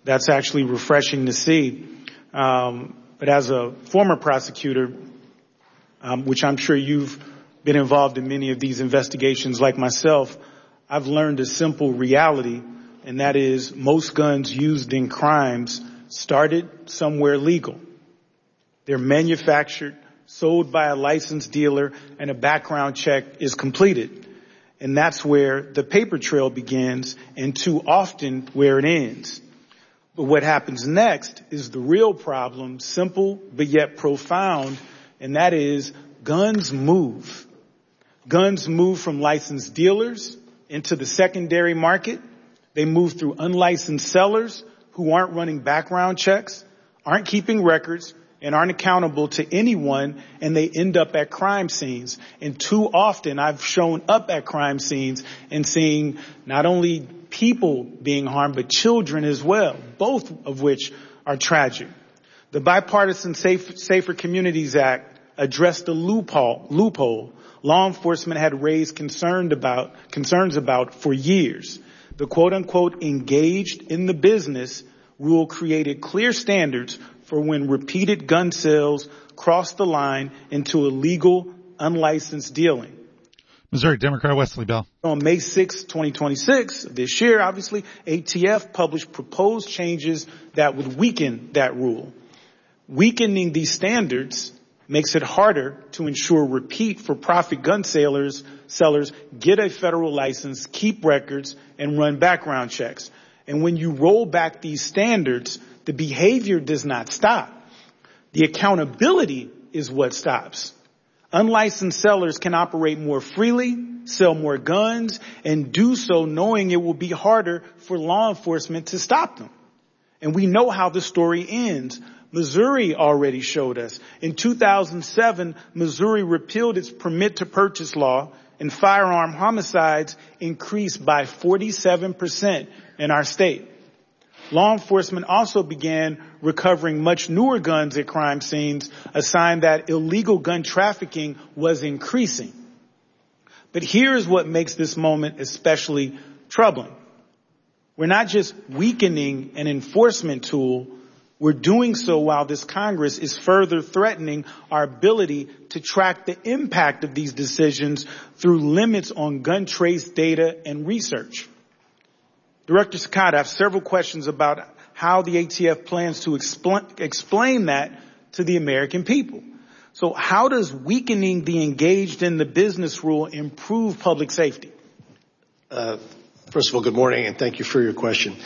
That's actually refreshing to see. But as a former prosecutor, which I'm sure you've been involved in many of these investigations like myself, I've learned a simple reality, and that is most guns used in crimes started somewhere legal. They're manufactured, sold by a licensed dealer, and a background check is completed. And that's where the paper trail begins, and too often where it ends. But what happens next is the real problem, simple but yet profound, and that is guns move. Guns move from licensed dealers into the secondary market. They move through unlicensed sellers who aren't running background checks, aren't keeping records, and aren't accountable to anyone, and they end up at crime scenes. And too often I've shown up at crime scenes and seeing not only people being harmed, but children as well, both of which are tragic. The Bipartisan Safer Communities Act addressed the loophole law enforcement had raised concerns about for years. The quote-unquote engaged in the business rule created clear standards for when repeated gun sales cross the line into illegal, unlicensed dealing. Missouri Democrat Wesley Bell. On May 6, 2026, this year, obviously, ATF published proposed changes that would weaken that rule. Weakening these standards makes it harder to ensure repeat for profit gun sellers get a federal license, keep records, and run background checks. And when you roll back these standards, the behavior does not stop. The accountability is what stops. Unlicensed sellers can operate more freely, sell more guns, and do so knowing it will be harder for law enforcement to stop them. And we know how the story ends. Missouri already showed us. In 2007, Missouri repealed its permit to purchase law, and firearm homicides increased by 47% in our state. Law enforcement also began recovering much newer guns at crime scenes, a sign that illegal gun trafficking was increasing. But here is what makes this moment especially troubling. We're not just weakening an enforcement tool, we're doing so while this Congress is further threatening our ability to track the impact of these decisions through limits on gun trace data and research. Director Sakat, I have several questions about how the ATF plans to explain that to the American people. So how does weakening the engaged in the business rule improve public safety? First of all, good morning, and thank you for your question.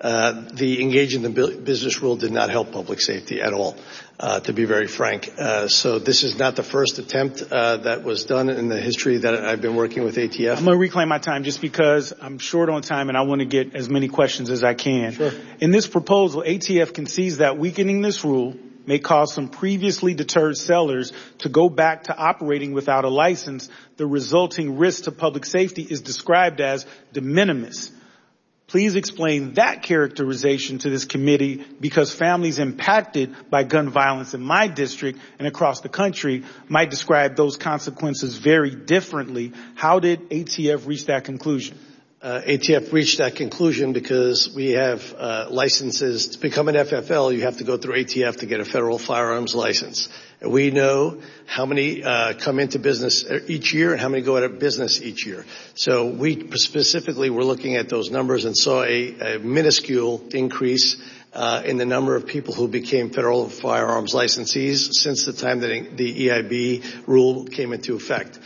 The engage in the business rule did not help public safety at all, to be very frank. So this is not the first attempt that was done in the history that I've been working with ATF. I'm going to reclaim my time just because I'm short on time and I want to get as many questions as I can. Sure. In this proposal, ATF concedes that weakening this rule may cause some previously deterred sellers to go back to operating without a license. The resulting risk to public safety is described as de minimis. Please explain that characterization to this committee, because families impacted by gun violence in my district and across the country might describe those consequences very differently. How did ATF reach that conclusion? ATF reached that conclusion because we have licenses. To become an FFL, you have to go through ATF to get a federal firearms license. And we know how many come into business each year and how many go out of business each year. So we specifically were looking at those numbers and saw a minuscule increase in the number of people who became federal firearms licensees since the time that the EIB rule came into effect.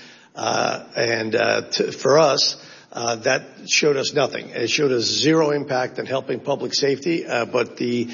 For us, that showed us nothing. It showed us zero impact on helping public safety, but the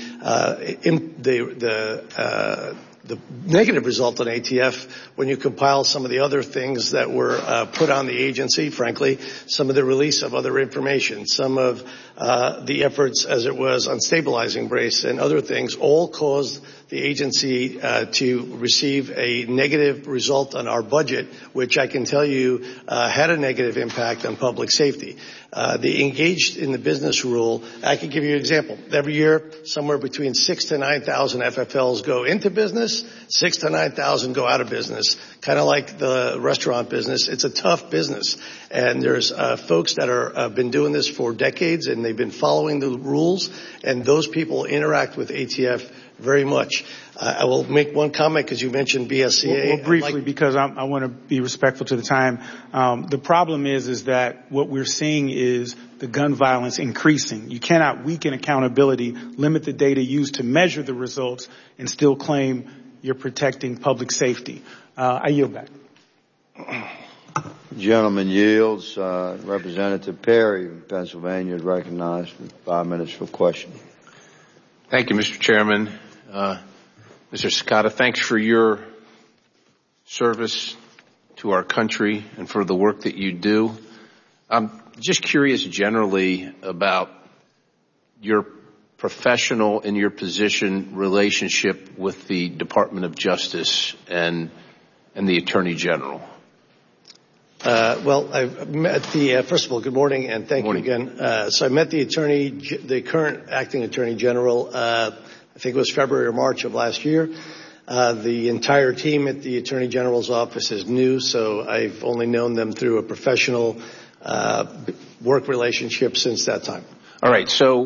negative result on ATF, when you compile some of the other things that were put on the agency, frankly, some of the release of other information, some of the efforts as it was on stabilizing brace and other things, all caused the agency to receive a negative result on our budget, which I can tell you had a negative impact on public safety. The engaged in the business rule, I can give you an example. Every year, somewhere between 6,000 to 9,000 FFLs go into business, 6,000 to 9,000 go out of business. Kind of like the restaurant business. It's a tough business. And there's folks that are been doing this for decades, and they've been following the rules, and those people interact with ATF very much. I will make one comment because you mentioned BSCA. Well, briefly, because I want to be respectful to the time. The problem is that what we're seeing is the gun violence increasing. You cannot weaken accountability, limit the data used to measure the results, and still claim you're protecting public safety. I yield back. Gentleman yields. Representative Perry of Pennsylvania is recognized for 5 minutes for question. Thank you, Mr. Chairman. Mr. Sakata, thanks for your service to our country and for the work that you do. I'm just curious generally about your professional and your position relationship with the Department of Justice and the Attorney General. Well, I met first of all, good morning, and thank you again. So I met the current acting Attorney General, I think it was February or March of last year. The entire team at the Attorney General's office is new, so I've only known them through a professional work relationship since that time. All right. So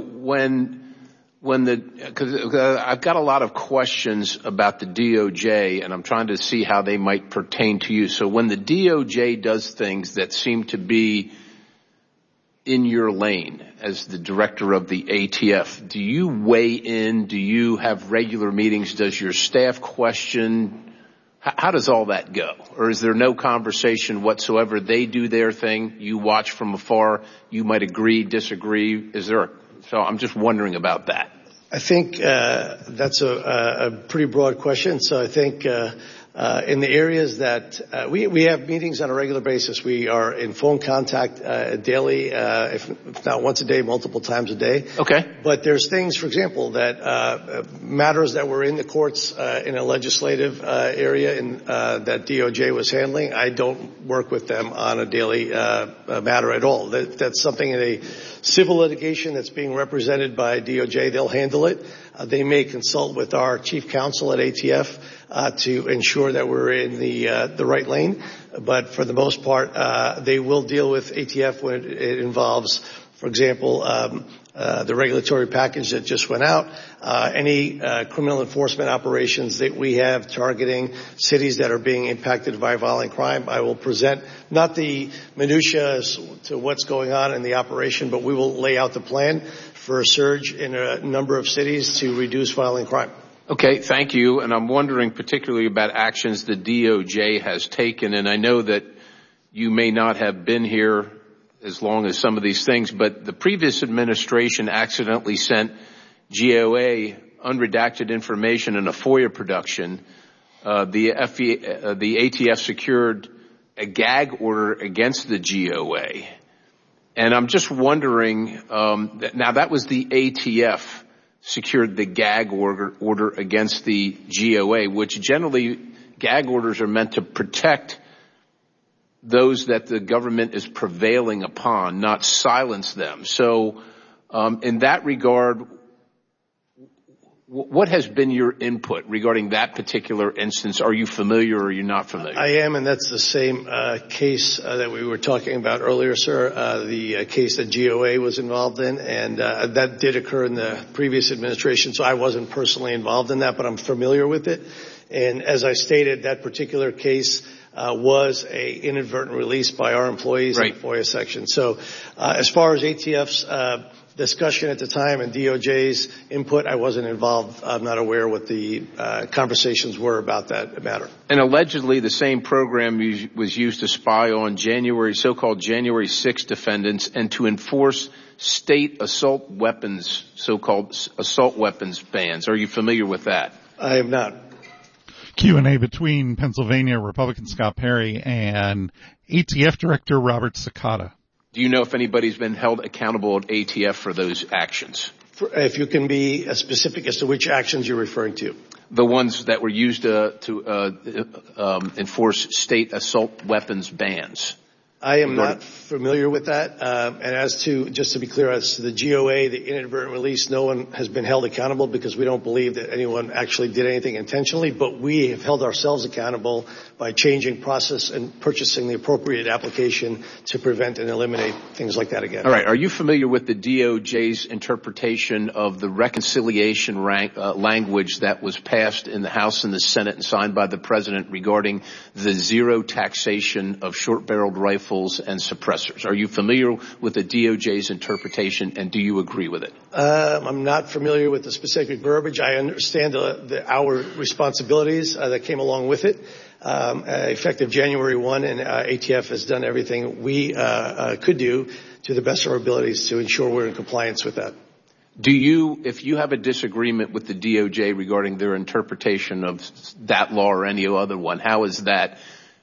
because I've got a lot of questions about the DOJ, and I'm trying to see how they might pertain to you. So when the DOJ does things that seem to be in your lane as the director of the ATF, do you weigh in? Do you have regular meetings? Does your staff question? How does all that go? Or is there no conversation whatsoever? They do their thing. You watch from afar. You might agree, disagree. So I'm just wondering about that. I think that's a pretty broad question. So I think in the areas that we have meetings on a regular basis. We are in phone contact daily, if not once a day, multiple times a day. Okay. But there's things, for example, that matters that were in the courts in a legislative area that DOJ was handling. I don't work with them on a daily matter at all. That's something in a civil litigation that's being represented by DOJ. They'll handle it. They may consult with our chief counsel at ATF to ensure that we're in the right lane. But for the most part, they will deal with ATF when it involves, for example, the regulatory package that just went out, any criminal enforcement operations that we have targeting cities that are being impacted by violent crime. I will present not the minutiae as to what's going on in the operation, but we will lay out the plan for a surge in a number of cities to reduce violent crime. Okay, thank you. And I'm wondering particularly about actions the DOJ has taken. And I know that you may not have been here as long as some of these things, but the previous administration accidentally sent GOA unredacted information in a FOIA production. The ATF secured a gag order against the GOA. And I'm just wondering, now that was the ATF secured the gag order against the GOA, which generally gag orders are meant to protect those that the government is prevailing upon, not silence them. So in that regard, what has been your input regarding that particular instance? Are you familiar or are you not familiar? I am, and that's the same case that we were talking about earlier, sir, the case that GOA was involved in, and that did occur in the previous administration, so I wasn't personally involved in that, but I'm familiar with it. And as I stated, that particular case was a inadvertent release by our employees in the FOIA section. So as far as ATF's discussion at the time and DOJ's input, I wasn't involved. I'm not aware what the conversations were about that matter. And allegedly the same program was used to spy on so-called January 6 defendants and to enforce state assault weapons, so-called assault weapons bans. Are you familiar with that? I am not. Q&A between Pennsylvania Republican Scott Perry and ATF Director Robert Sakata. Do you know if anybody's been held accountable at ATF for those actions? If you can be specific as to which actions you're referring to. The ones that were used to enforce state assault weapons bans. I am not familiar with that. And as to, just to be clear, as to the GOA, the inadvertent release, no one has been held accountable because we don't believe that anyone actually did anything intentionally, but we have held ourselves accountable by changing process and purchasing the appropriate application to prevent and eliminate things like that again. All right. Are you familiar with the DOJ's interpretation of the reconciliation language that was passed in the House and the Senate and signed by the President regarding the zero taxation of short-barreled rifles and suppressors? Are you familiar with the DOJ's interpretation, and do you agree with it? I'm not familiar with the specific verbiage. I understand our responsibilities that came along with it. Effective January 1, and ATF has done everything we could do to the best of our abilities to ensure we're in compliance with that. If you have a disagreement with the DOJ regarding their interpretation of that law or any other one, how is that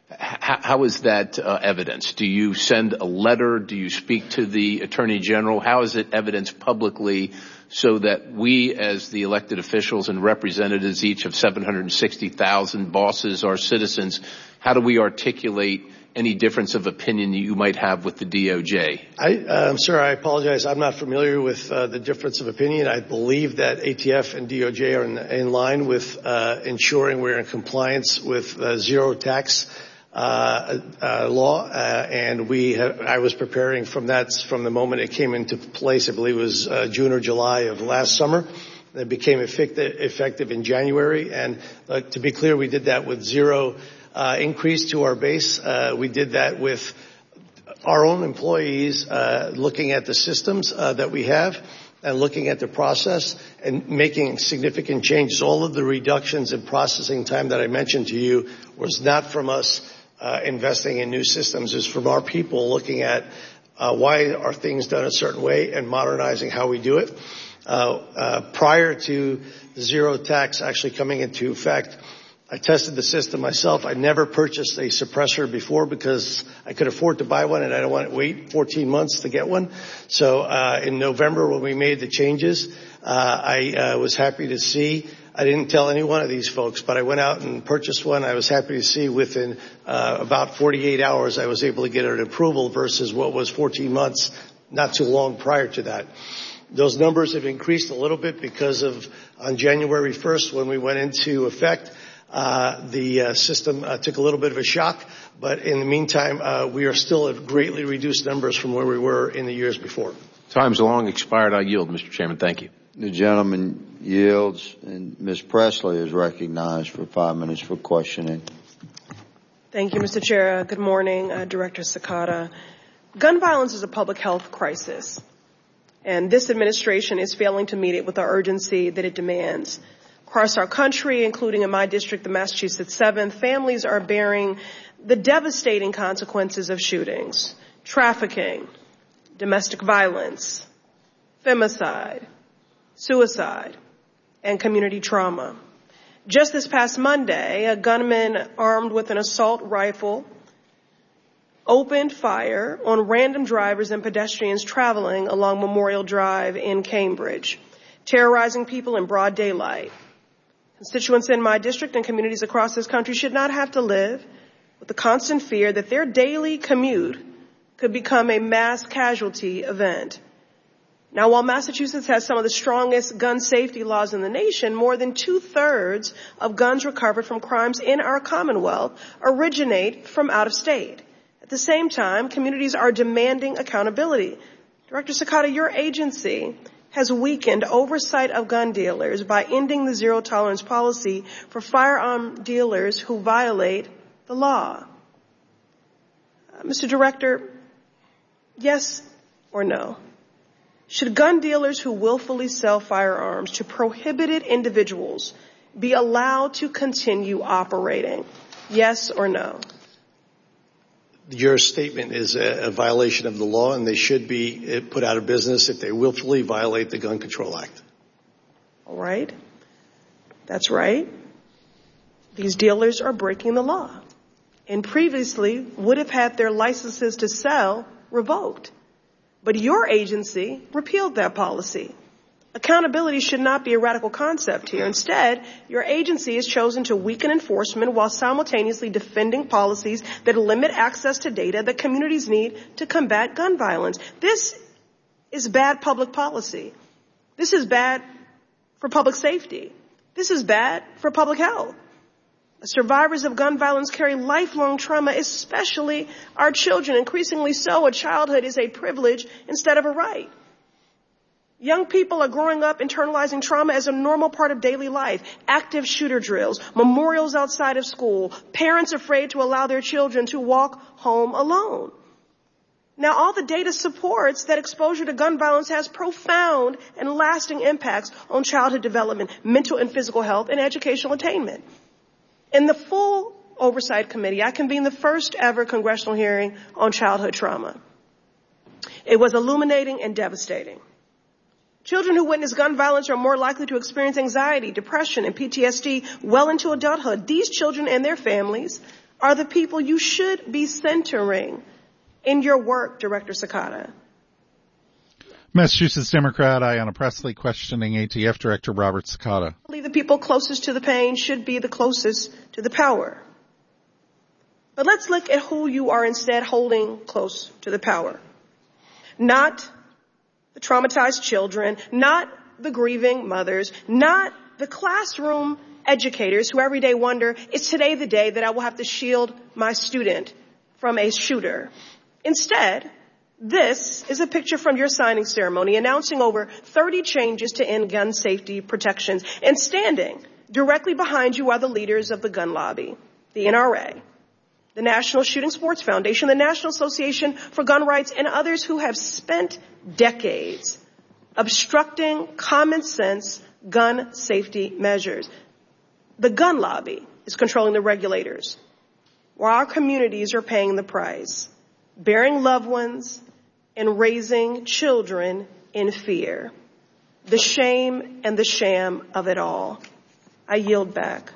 evidence? Do you send a letter? Do you speak to the Attorney General? How is it evidenced publicly so that we as the elected officials and representatives, each of 760,000 bosses, our citizens, how do we articulate any difference of opinion that you might have with the DOJ? Sir, I apologize. I'm not familiar with the difference of opinion. I believe that ATF and DOJ are in line with ensuring we're in compliance with zero tax law, and I was preparing from the moment it came into place. I believe it was June or July of last summer. It became effective in January, and to be clear, we did that with zero increase to our base. We did that with our own employees looking at the systems that we have and looking at the process and making significant changes. All of the reductions in processing time that I mentioned to you was not from us investing in new systems. It's from our people looking at why are things done a certain way and modernizing how we do it. Prior to the zero tax actually coming into effect, I tested the system myself. I never purchased a suppressor before because I could afford to buy one and I don't want to wait 14 months to get one. So in November when we made the changes, I was happy to see. I didn't tell any one of these folks, but I went out and purchased one. I was happy to see within about 48 hours I was able to get an approval versus what was 14 months not too long prior to that. Those numbers have increased a little bit because of on January 1st when we went into effect, the system took a little bit of a shock, but in the meantime, we are still at greatly reduced numbers from where we were in the years before. Time's long expired. I yield, Mr. Chairman. Thank you. The gentleman yields, and Ms. Presley is recognized for 5 minutes for questioning. Thank you, Mr. Chair. Good morning, Director Sakata. Gun violence is a public health crisis, and this administration is failing to meet it with the urgency that it demands. Across our country, including in my district, the Massachusetts 7th, families are bearing the devastating consequences of shootings, trafficking, domestic violence, femicide, suicide, and community trauma. Just this past Monday, a gunman armed with an assault rifle opened fire on random drivers and pedestrians traveling along Memorial Drive in Cambridge, terrorizing people in broad daylight. Constituents in my district and communities across this country should not have to live with the constant fear that their daily commute could become a mass casualty event. Now, while Massachusetts has some of the strongest gun safety laws in the nation, more than 2/3 of guns recovered from crimes in our Commonwealth originate from out of state. At the same time, communities are demanding accountability. Director Sakata, your agency has weakened oversight of gun dealers by ending the zero tolerance policy for firearm dealers who violate the law. Mr. Director, yes or no? Should gun dealers who willfully sell firearms to prohibited individuals be allowed to continue operating? Yes or no? Your statement is a violation of the law, and they should be put out of business if they willfully violate the Gun Control Act. All right. That's right. These dealers are breaking the law and previously would have had their licenses to sell revoked. But your agency repealed that policy. Accountability should not be a radical concept here. Instead, your agency has chosen to weaken enforcement while simultaneously defending policies that limit access to data that communities need to combat gun violence. This is bad public policy. This is bad for public safety. This is bad for public health. Survivors of gun violence carry lifelong trauma, especially our children. Increasingly so, a childhood is a privilege instead of a right. Young people are growing up internalizing trauma as a normal part of daily life. Active shooter drills, memorials outside of school, parents afraid to allow their children to walk home alone. Now, all the data supports that exposure to gun violence has profound and lasting impacts on childhood development, mental and physical health, and educational attainment. In the full Oversight Committee, I convened the first ever congressional hearing on childhood trauma. It was illuminating and devastating. Children who witness gun violence are more likely to experience anxiety, depression, and PTSD well into adulthood. These children and their families are the people you should be centering in your work, Director Sakata. Massachusetts Democrat Ayanna Pressley questioning ATF Director Robert Sakata. I believe the people closest to the pain should be the closest to the power. But let's look at who you are instead holding close to the power. Not the traumatized children, not the grieving mothers, not the classroom educators who every day wonder, is today the day that I will have to shield my student from a shooter? Instead, this is a picture from your signing ceremony announcing over 30 changes to end gun safety protections. And standing directly behind you are the leaders of the gun lobby, the NRA, the National Shooting Sports Foundation, the National Association for Gun Rights, and others who have spent decades obstructing common sense gun safety measures. The gun lobby is controlling the regulators, while our communities are paying the price, bearing loved ones and raising children in fear. The shame and the sham of it all. I yield back.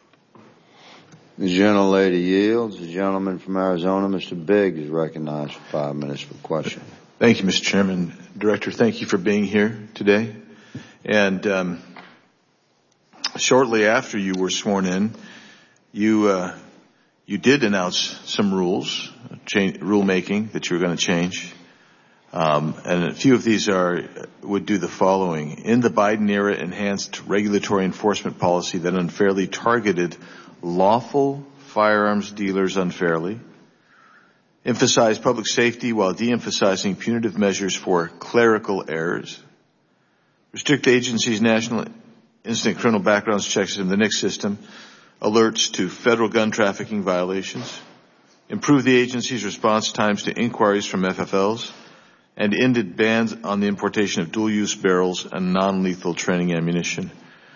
The gentlelady yields. The gentleman from Arizona, Mr. Biggs, is recognized for 5 minutes for question. Thank you, Mr. Chairman. Director, thank you for being here today. And shortly after you were sworn in, you did announce some rulemaking that you were going to change. And a few of these would do the following. In the Biden era, enhanced regulatory enforcement policy that unfairly targeted lawful firearms dealers unfairly. Emphasize public safety while de-emphasizing punitive measures for clerical errors. Restrict agencies' national instant criminal background checks in the NICS system. Alerts to federal gun trafficking violations. Improve the agency's response times to inquiries from FFLs. And ended bans on the importation of dual-use barrels and non-lethal training ammunition.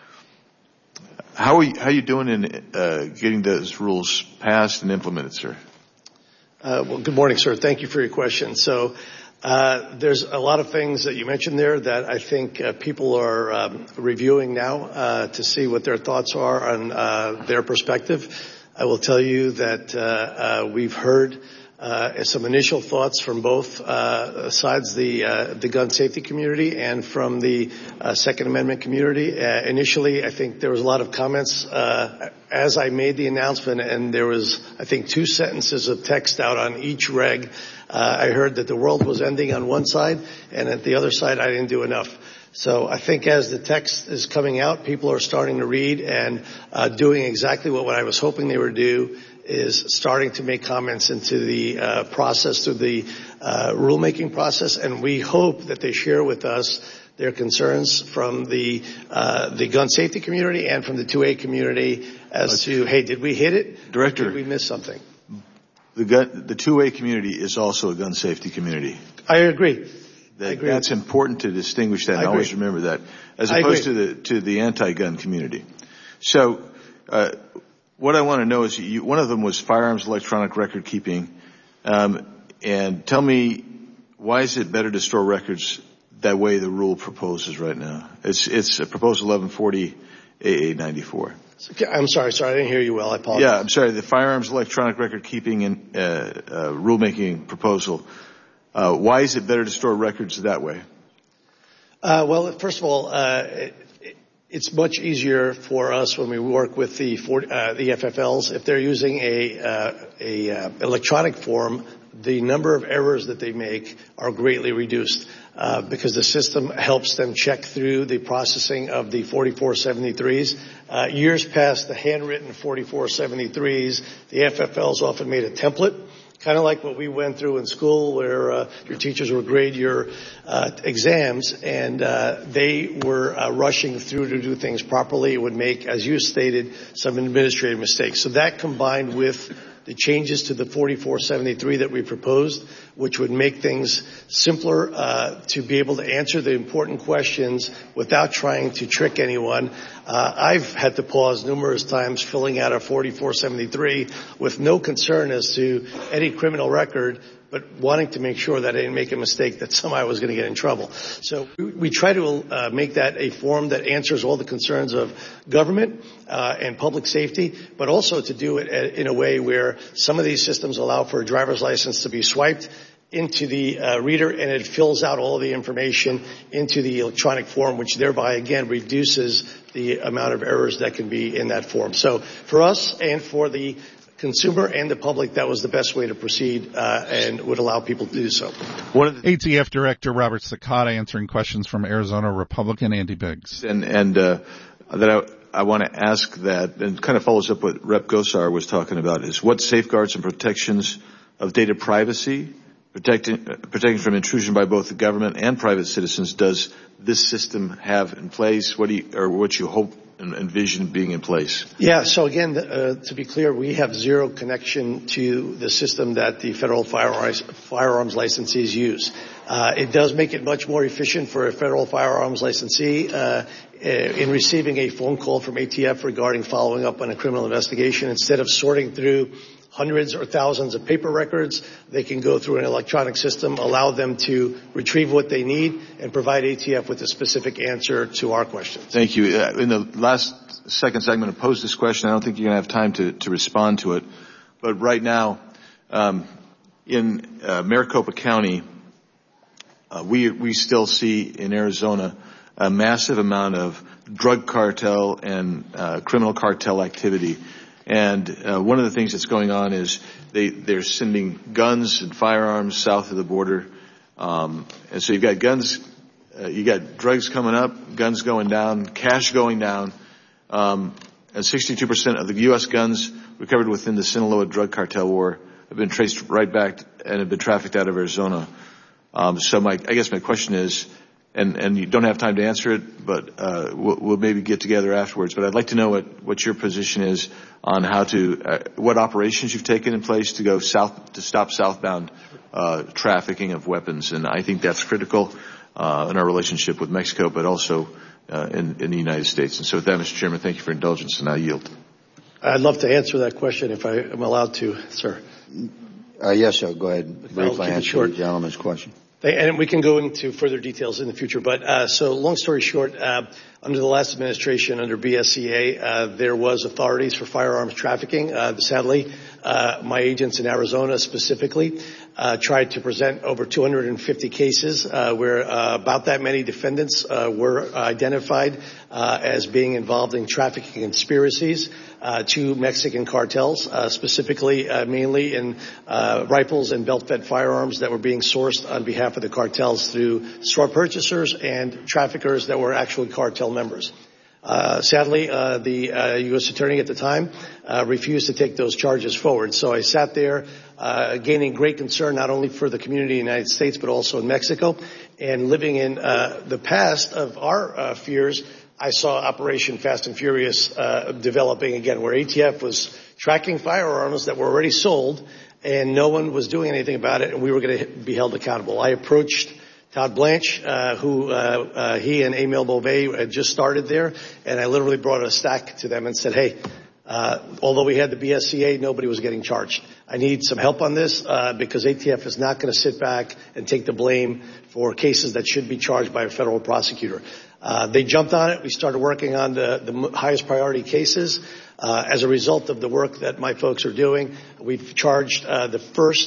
How are you doing in getting those rules passed and implemented, sir? Well, good morning, sir. Thank you for your question. So there's a lot of things that you mentioned there that I think people are reviewing now to see what their thoughts are on their perspective. I will tell you that we've heard some initial thoughts from both sides, the gun safety community and from the Second Amendment community. Initially, I think there was a lot of comments as I made the announcement, and there was, I think, 2 sentences of text out on each reg. I heard that the world was ending on one side, and at the other side, I didn't do enough. So I think as the text is coming out, people are starting to read and doing exactly what I was hoping they would do, is starting to make comments into the process, through the rulemaking process, and we hope that they share with us their concerns from the gun safety community and from the 2A community as to, hey, did we hit it? Director, or did we miss something? The 2A community is also a gun safety community. I agree. That's important to distinguish that, and always remember that, as opposed to the anti-gun community. So, what I want to know is, one of them was firearms electronic record keeping, and tell me, why is it better to store records that way the rule proposes right now? It's proposal 1140 AA 94. I'm sorry, I didn't hear you well. I apologize. Yeah, I'm sorry. The firearms electronic record keeping and rulemaking proposal. Why is it better to store records that way? Well, first of all, it's much easier for us when we work with the FFLs. If they're using a electronic form, the number of errors that they make are greatly reduced because the system helps them check through the processing of the 4473s. Years past the handwritten 4473s, the FFLs often made a template, kind of like what we went through in school where your teachers would grade your exams, and they were rushing through to do things properly. It would make, as you stated, some administrative mistakes. So that combined with the changes to the 4473 that we proposed, which would make things simpler to be able to answer the important questions without trying to trick anyone. I've had to pause numerous times filling out a 4473 with no concern as to any criminal record, but wanting to make sure that I didn't make a mistake that somehow I was going to get in trouble. So we try to make that a form that answers all the concerns of government and public safety, but also to do it in a way where some of these systems allow for a driver's license to be swiped into the reader, and it fills out all the information into the electronic form, which thereby, again, reduces the amount of errors that can be in that form. So for us and for the consumer and the public, that was the best way to proceed and would allow people to do so. ATF Director Robert Sakata answering questions from Arizona Republican Andy Biggs. And that I want to ask that, and kind of follows up what Rep. Gosar was talking about, is what safeguards and protections of data privacy, protecting from intrusion by both the government and private citizens, does this system have in place? What you hope and envision being in place? Yeah, so again, to be clear, we have zero connection to the system that the federal firearms licensees use. It does make it much more efficient for a federal firearms licensee in receiving a phone call from ATF regarding following up on a criminal investigation. Instead of sorting through hundreds or thousands of paper records, they can go through an electronic system, allow them to retrieve what they need, and provide ATF with a specific answer to our questions. Thank you. In the last second segment, I posed this question. I don't think you're going to have time to respond to it. But right now, in Maricopa County, we still see in Arizona a massive amount of drug cartel and criminal cartel activity. And one of the things that's going on is they're sending guns and firearms south of the border. And so you've got guns, you got drugs coming up, guns going down, cash going down. And 62% of the U.S. guns recovered within the Sinaloa drug cartel war have been traced right back and have been trafficked out of Arizona. So I guess my question is, and you don't have time to answer it, but we'll maybe get together afterwards. But I'd like to know what your position is on how to what operations you've taken in place to go south to stop southbound trafficking of weapons, and I think that's critical in our relationship with Mexico, but also in the United States. And so with that, Mr. Chairman, thank you for indulgence, and I yield. I'd love to answer that question if I am allowed to, sir. Yes, sir. Go ahead and briefly answer the gentleman's question. And we can go into further details in the future. But so long story short, under the last administration, under BSEA, there was authorities for firearms trafficking. Sadly, my agents in Arizona specifically tried to present over 250 cases where about that many defendants were identified as being involved in trafficking conspiracies to Mexican cartels, specifically mainly in rifles and belt-fed firearms that were being sourced on behalf of the cartels through straw purchasers and traffickers that were actually cartel members. Sadly, the U.S. attorney at the time refused to take those charges forward. So I sat there gaining great concern not only for the community in the United States but also in Mexico. And living in the past of our fears, I saw Operation Fast and Furious developing again, where ATF was tracking firearms that were already sold and no one was doing anything about it, and we were going to be held accountable. I approached Todd Blanche, who he and Emil Beauvais had just started there, and I literally brought a stack to them and said, hey, although we had the BSEA, nobody was getting charged. I need some help on this because ATF is not going to sit back and take the blame for cases that should be charged by a federal prosecutor. They jumped on it. We started working on the highest priority cases. As a result of the work that my folks are doing, we've charged the first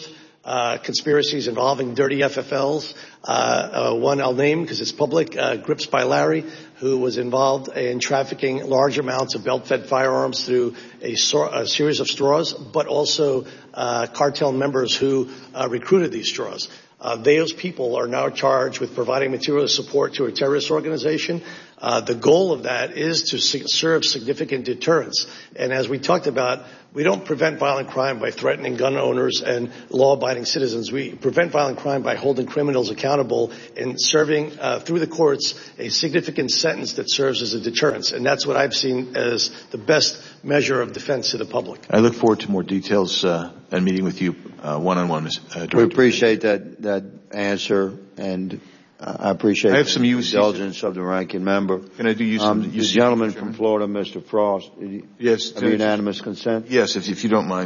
conspiracies involving dirty FFLs. One I'll name because it's public, Grips by Larry, who was involved in trafficking large amounts of belt-fed firearms through a series of straws, but also cartel members who recruited these straws. Those people are now charged with providing material support to a terrorist organization. The goal of that is to serve significant deterrence. And as we talked about, we don't prevent violent crime by threatening gun owners and law-abiding citizens. We prevent violent crime by holding criminals accountable and serving through the courts a significant sentence that serves as a deterrence. And that's what I've seen as the best measure of defense to the public. I look forward to more details and meeting with you one-on-one, Director. We appreciate that answer, and I appreciate I have some the indulgence of the ranking member. Can I do use some? The gentleman from Florida, Mr. Frost. Yes. Have unanimous consent? Yes, if you don't mind.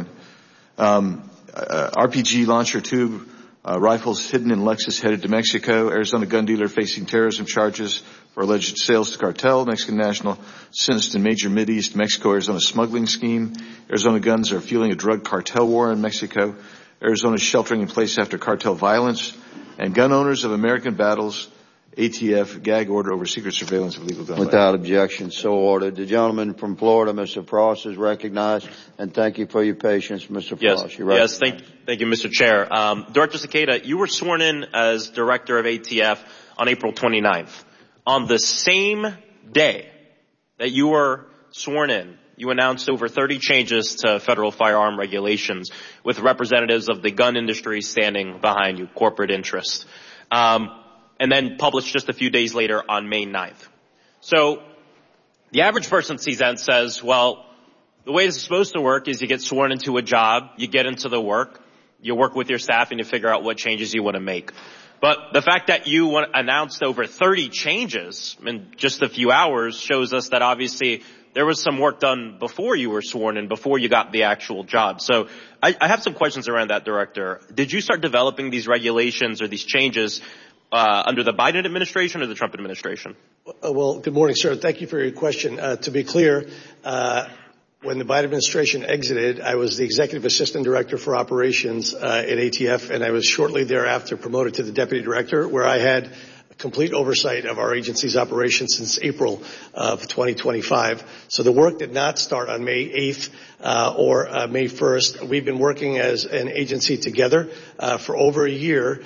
RPG launcher tube rifles hidden in Lexus headed to Mexico. Arizona gun dealer facing terrorism charges for alleged sales to cartel. Mexican national sentenced in major Mideast Mexico-Arizona smuggling scheme. Arizona guns are fueling a drug cartel war in Mexico. Arizona sheltering in place after cartel violence. And gun owners of American battles, ATF, gag order over secret surveillance of legal gun. Without objection, so ordered. The gentleman from Florida, Mr. Frost, is recognized. And thank you for your patience, Mr. Frost. Yes, thank you, Mr. Chair. Director Cicada, you were sworn in as director of ATF on April 29th. On the same day that you were sworn in, you announced over 30 changes to federal firearm regulations with representatives of the gun industry standing behind you, corporate interest, and then published just a few days later on May 9th. So the average person sees that and says, well, the way this is supposed to work is you get sworn into a job, you get into the work, you work with your staff, and you figure out what changes you want to make. But the fact that you announced over 30 changes in just a few hours shows us that obviously there was some work done before you were sworn in, before you got the actual job. So I have some questions around that, Director. Did you start developing these regulations or these changes under the Biden administration or the Trump administration? Well, good morning, sir. Thank you for your question. To be clear, when the Biden administration exited, I was the executive assistant director for operations at ATF, and I was shortly thereafter promoted to the deputy director, where I had complete oversight of our agency's operations since April of 2025. So the work did not start on May 8th or May 1st. We've been working as an agency together for over a year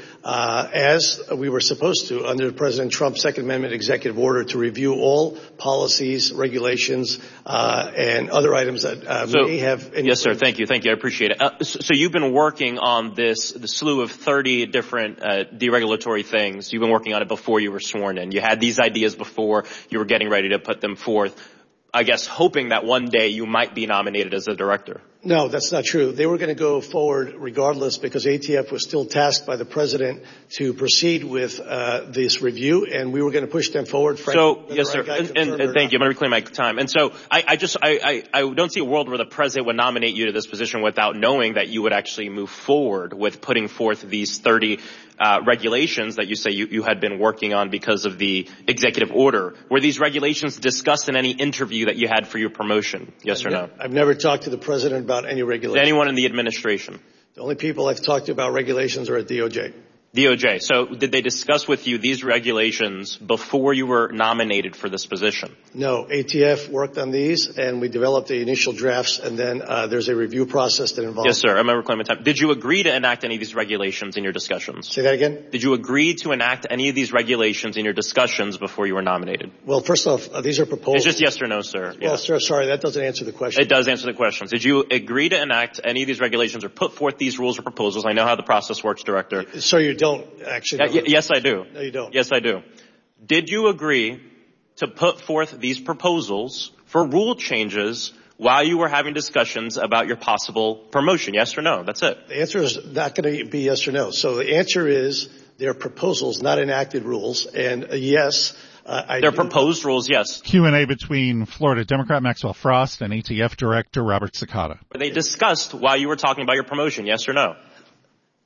as we were supposed to under President Trump's Second Amendment executive order to review all policies, regulations, and other items that may have any. Yes, sir. Thank you. I appreciate it. So you've been working on the slew of 30 different deregulatory things. You've been working on it before you were sworn in. You had these ideas before you were getting ready to put them forth, I guess hoping that one day you might be nominated as a director. No, that's not true. They were going to go forward regardless because ATF was still tasked by the president to proceed with this review, and we were going to push them forward. So, yes, sir. And thank you. I'm going to reclaim my time. And so I don't see a world where the president would nominate you to this position without knowing that you would actually move forward with putting forth these 30 regulations that you say you had been working on because of the executive order. Were these regulations discussed in any interview that you had for your promotion? Yes or no? I've never talked to the president about any regulations. Anyone in the administration? The only people I've talked to about regulations are at DOJ. DOJ. So did they discuss with you these regulations before you were nominated for this position? No. ATF worked on these, and we developed the initial drafts, and then there's a review reclaiming that involves. Yes, sir. I'm going to reclaim my time. Did you agree to enact any of these regulations in your discussions? Say that again? Did you agree to enact any of these regulations in your discussions before you were nominated? Well, first off, these are proposals. It's just yes or no, sir. Well, sir, sorry, that doesn't answer the question. It does answer the questions. Did you agree to enact any of these regulations or put forth these rules or proposals? I know how the process works, Director. Sir, you don't actually. Yes, I do. No, you don't. Yes, I do. Did you agree to put forth these proposals for rule changes while you were having discussions about your possible promotion? Yes or no? That's it. The answer is not going to be yes or no. So the answer is they're proposals, not enacted rules. And yes, they're proposed rules, yes. Q&A between Florida Democrat Maxwell Frost and ATF Director Robert Cicada. Were they discussed while you were talking about your promotion? Yes or no?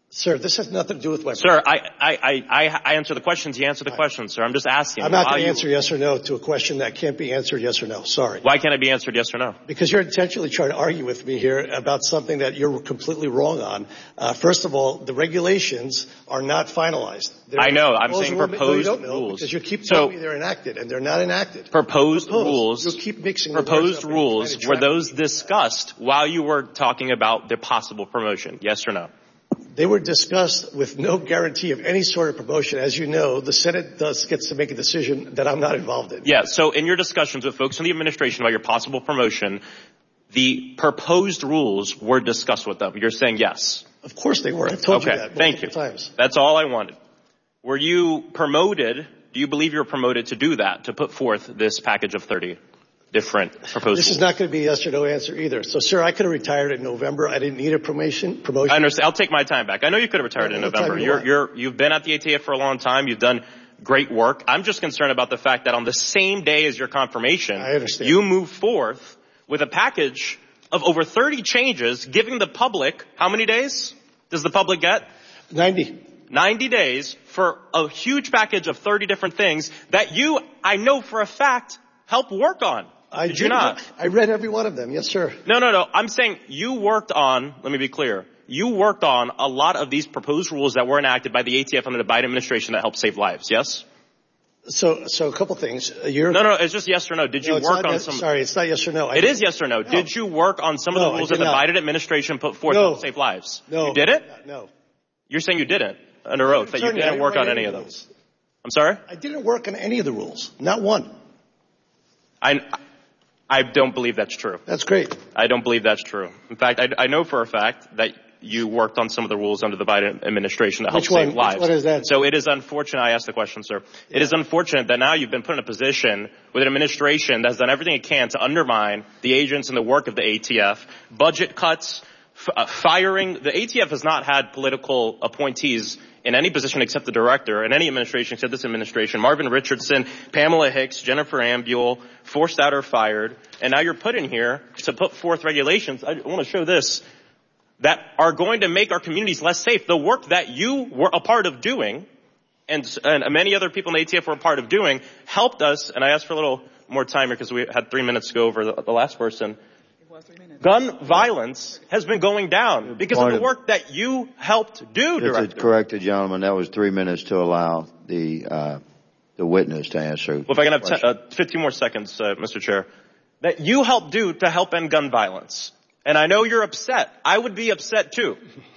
Sir, this has nothing to do with weapons. Sir, I answer the questions. You answer the questions, sir. I'm just asking. I'm not going to answer yes or no to a question that can't be answered yes or no. Sorry. Why can't it be answered yes or no? Because you're intentionally trying to argue with me here about something that you're completely wrong on. First of all, the regulations are not finalized. I know. I'm saying proposed rules. Because you keep telling me they're enacted, and they're not enacted. Proposed rules. You keep mixing proposed rules. Were those discussed while you were talking about the possible promotion? Yes or no? They were discussed with no guarantee of any sort of promotion. As you know, the Senate gets to make a decision that I'm not involved in. Yeah, so in your discussions with folks in the administration about your possible promotion, the proposed rules were discussed with them. You're saying yes. Of course they were. I told you that multiple times. That's all I wanted. Were you promoted, do you believe you were promoted to do that, to put forth this package of 30 different proposals? This is not going to be a yes or no answer either. So, sir, I could have retired in November. I didn't need a promotion. I understand. I'll take my time back. I know you could have retired in November. You've been at the ATF for a long time. You've done great work. I'm just concerned about the fact that on the same day as your confirmation, you moved forth with a package of over 30 changes, giving the public, how many days does the public get? 90 days for a huge package of 30 different things that you, I know for a fact, helped work on. Did you not? I read every one of them. Yes, sir. No. I'm saying you worked on, let me be clear, you worked on a lot of these proposed rules that were enacted by the ATF under the Biden administration that helped save lives, yes? So a couple things. No, it's just yes or no. Did you work on some? Sorry, it's not yes or no. It is yes or no. Did you work on some of the rules that the Biden administration put forth to save lives? No. You did it? No. You're saying you didn't, under oath, that you didn't work on any of those. I'm sorry? I didn't work on any of the rules. Not one. I don't believe that's true. That's great. I don't believe that's true. In fact, I know for a fact that you worked on some of the rules under the Biden administration that helped save lives. Which one is that? So it is unfortunate, I asked the question, sir. Yeah. It is unfortunate that now you've been put in a position with an administration that's done everything it can to undermine the agents and the work of the ATF, budget cuts, firing. The ATF has not had political appointees in any position except the director, in any administration except this administration. Marvin Richardson, Pamela Hicks, Jennifer Ambule, forced out or fired. And now you're put in here to put forth regulations. I want to show this, that are going to make our communities less safe. The work that you were a part of doing, and many other people in the ATF were a part of doing, helped us. And I asked for a little more time here because we had 3 minutes to go over the last person. Gun violence has been going down because of the work that you helped do, Director. Just to correct the gentleman, that was 3 minutes to allow the witness to answer. Well, if I can have 15 more seconds, Mr. Chair. That you helped do to help end gun violence. And I know you're upset. I would be upset too.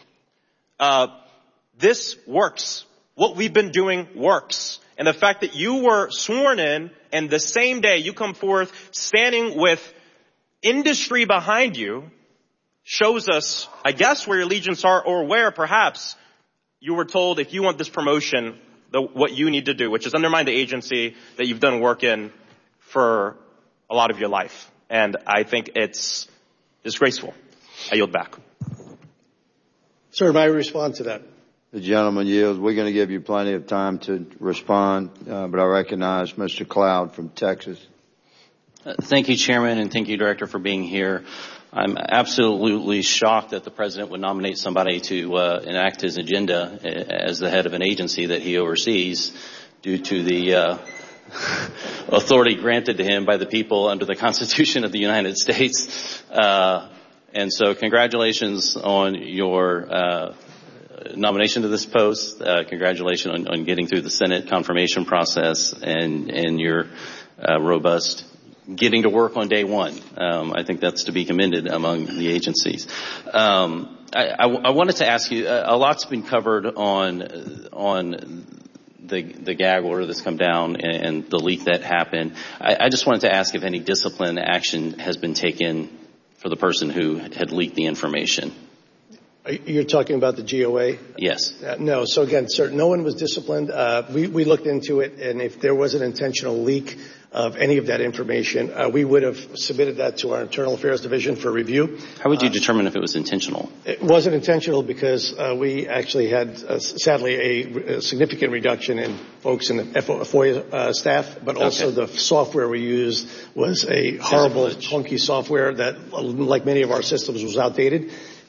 This works. What we've been doing works. And the fact that you were sworn in and the same day you come forth standing with industry behind you shows us, I guess, where your allegiance are, or where perhaps you were told if you want this promotion, what you need to do, which is undermine the agency that you've done work in for a lot of your life. And I think it's disgraceful. I yield back. Sir, may I respond to that? The gentleman yields. We're going to give you plenty of time to respond, but I recognize Mr. Cloud from Texas. Thank you, Chairman, and thank you, Director, for being here. I'm absolutely shocked that the President would nominate somebody to enact his agenda as the head of an agency that he oversees due to the authority granted to him by the people under the Constitution of the United States. And so congratulations on your nomination to this post. Congratulations on getting through the Senate confirmation process and your robust getting to work on day one. I think that's to be commended among the agencies. I wanted to ask you, a lot's been covered on the gag order that's come down and the leak that happened. I just wanted to ask if any discipline action has been taken for the person who had leaked the information. You're talking about the GOA? Yes. No. So again, sir, no one was disciplined. We looked into it, and if there was an intentional leak of any of that information, we would have submitted that to our Internal Affairs Division for review. How would you determine if it was intentional? It wasn't intentional because we actually had, sadly, a significant reduction in folks in the FOIA staff, but also the software we used was a horrible, clunky software that, like many of our systems, was outdated.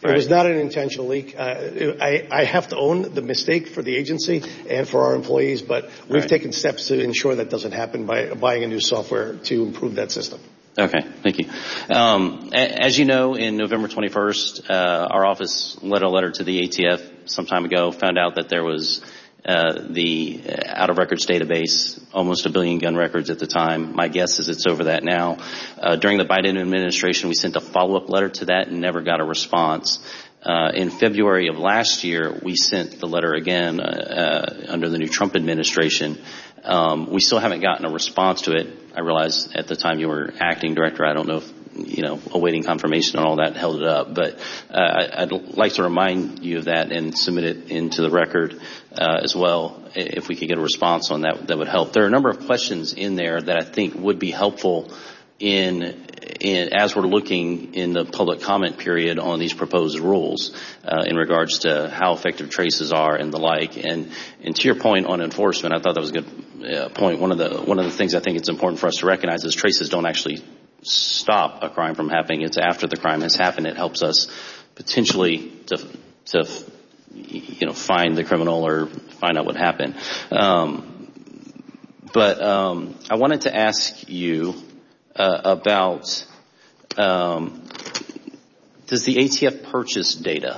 It was not an intentional leak. I have to own the mistake for the agency and for our employees, but we've taken steps to ensure that doesn't happen by buying a new software to improve that system. Okay, thank you. As you know, in November 21st, our office led a letter to the ATF some time ago, found out that there was the out-of-records database, almost 1 billion gun records at the time. My guess is it's over that now. During the Biden administration, we sent a follow-up letter to that and never got a response. In February of last year, we sent the letter again under the new Trump administration. We still haven't gotten a response to it. I realize at the time you were acting director, I don't know if, awaiting confirmation and all that held it up. But I'd like to remind you of that and submit it into the record as well. If we could get a response on that, that would help. There are a number of questions in there that I think would be helpful as we're looking in the public comment period on these proposed rules in regards to how effective traces are and the like. And to your point on enforcement, I thought that was a good point. One of the things I think it's important for us to recognize is traces don't actually stop a crime from happening. It's after the crime has happened. It helps us potentially to find the criminal or find out what happened. But I wanted to ask you about does the ATF purchase data?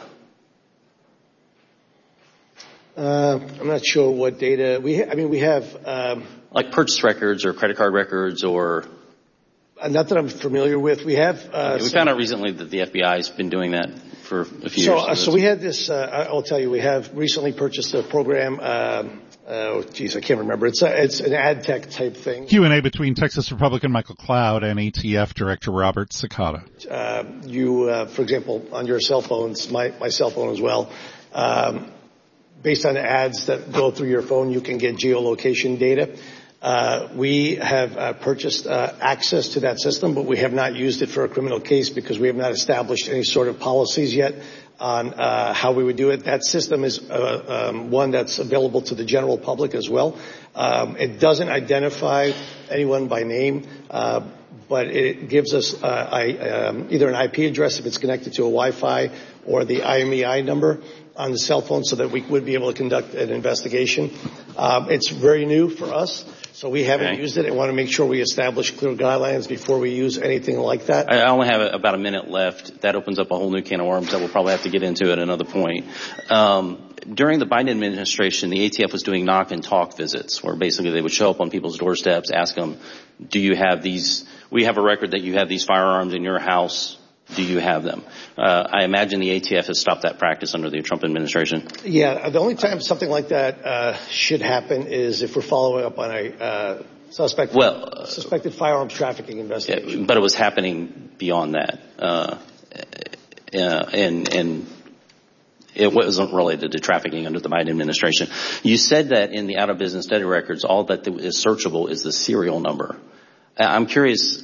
I'm not sure what data we have. Like purchase records or credit card records or. Not that I'm familiar with. We have. We found out recently that the FBI has been doing that for a few years. So we had this. I'll tell you, we have recently purchased a program. I can't remember. It's an ad tech type thing. Q&A between Texas Republican Michael Cloud and ATF Director Robert Cicada. For example, on your cell phones, my cell phone as well. Based on ads that go through your phone, you can get geolocation data. We have purchased access to that system, but we have not used it for a criminal case because we have not established any sort of policies yet on how we would do it. That system is one that's available to the general public as well. It doesn't identify anyone by name, but it gives us either an IP address if it's connected to a Wi-Fi or the IMEI number on the cell phone so that we would be able to conduct an investigation. It's very new for us. So we haven't used it. I want to make sure we establish clear guidelines before we use anything like that. I only have about a minute left. That opens up a whole new can of worms that we'll probably have to get into at another point. During the Biden administration, the ATF was doing knock and talk visits where basically they would show up on people's doorsteps, ask them, do you have these? We have a record that you have these firearms in your house. Do you have them? I imagine the ATF has stopped that practice under the Trump administration. Yeah, the only time something like that should happen is if we're following up on a suspected firearms trafficking investigation. Yeah, but it was happening beyond that, and it wasn't related to trafficking under the Biden administration. You said that in the out-of-business data records, all that is searchable is the serial number. I'm curious